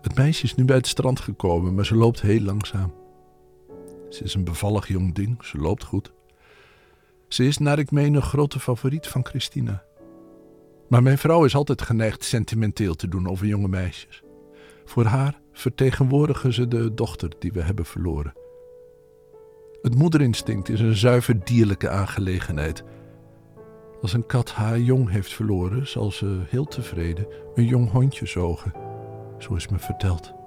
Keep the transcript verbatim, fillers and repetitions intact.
Het meisje is nu bij het strand gekomen, maar ze loopt heel langzaam. Ze is een bevallig jong ding, ze loopt goed. Ze is, naar ik meen, een grote favoriet van Christina. Maar mijn vrouw is altijd geneigd sentimenteel te doen over jonge meisjes. Voor haar vertegenwoordigen ze de dochter die we hebben verloren. Het moederinstinct is een zuiver dierlijke aangelegenheid. Als een kat haar jong heeft verloren, zal ze heel tevreden een jong hondje zogen. Zo is me verteld.